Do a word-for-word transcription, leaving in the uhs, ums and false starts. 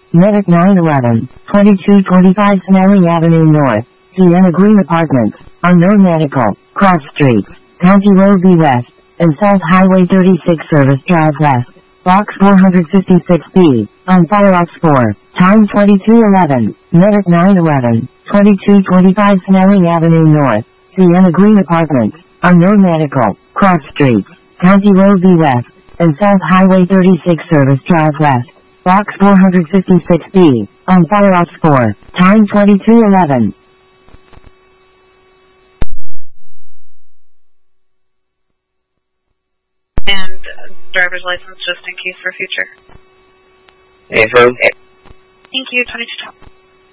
Medic nine eleven, twenty-two twenty-five Snelling Avenue North, Sienna Green Apartments, Unknown Medical, Cross Street, County Road B West, and South Highway thirty-six Service Drive West, Box four fifty-six B, on Fireox four, time twenty-two eleven, Medic nine eleven, twenty-two twenty-five Snelling Avenue North, Sienna Green Apartments, Unknown Medical, Cross Street, County Road B West, and South Highway thirty-six Service Drive West, Box four fifty-six B, on Fireox four, time twenty-two eleven. And uh, driver's license just in case for future. Affirm. Thank you, twenty-two.